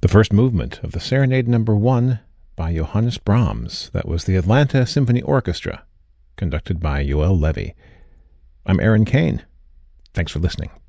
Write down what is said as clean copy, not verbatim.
The first movement of the Serenade No. 1 by Johannes Brahms. That was the Atlanta Symphony Orchestra, conducted by Yoel Levy. I'm Aaron Kane. Thanks for listening.